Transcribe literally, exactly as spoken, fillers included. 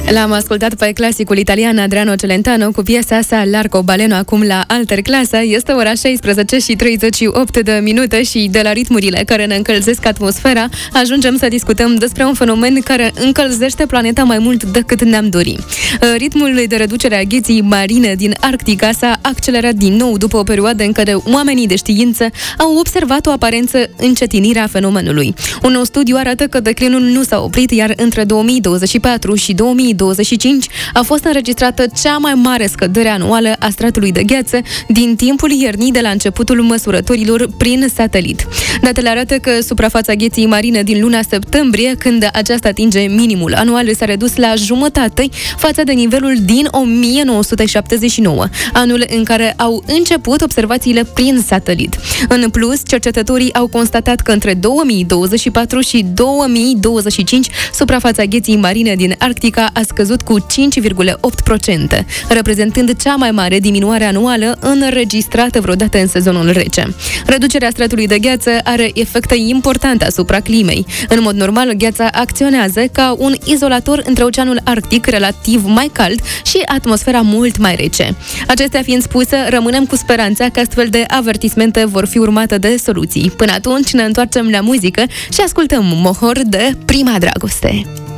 L-am ascultat pe clasicul italian Adriano Celentano cu piesa sa L'arco baleno acum la Alter Clasa. Este ora șaisprezece și treizeci și opt de minute și de la ritmurile care ne încălzesc atmosfera ajungem să discutăm despre un fenomen care încălzește planeta mai mult decât ne-am dori. Ritmul de reducere a gheții marine din Arctica s-a accelerat din nou după o perioadă în care oamenii de știință au observat o aparență încetinire a fenomenului. Un nou studiu arată că declinul nu s-a oprit, iar între două mii douăzeci și patru și două mii douăzeci și cinci a fost înregistrată cea mai mare scădere anuală a stratului de gheață din timpul iernii de la începutul măsurătorilor prin satelit. Datele arată că suprafața gheții marine din luna septembrie, când aceasta atinge minimul anual, s-a redus la jumătate față de nivelul din o mie nouă sute șaptezeci și nouă, anul în care au început observațiile prin satelit. În plus, cercetătorii au constatat că între două mii douăzeci și patru și două mii douăzeci și cinci suprafața gheții marine din Arctica a scăzut cu cinci virgulă opt la sută, reprezentând cea mai mare diminuare anuală înregistrată vreodată în sezonul rece. Reducerea stratului de gheață are efecte importante asupra climei. În mod normal, gheața acționează ca un izolator între Oceanul Arctic, relativ mai cald, și atmosfera mult mai rece. Acestea fiind spuse, rămânem cu speranța că astfel de avertismente vor fi urmate de soluții. Până atunci ne întoarcem la muzică și ascultăm Mohor de Prima Dragoste.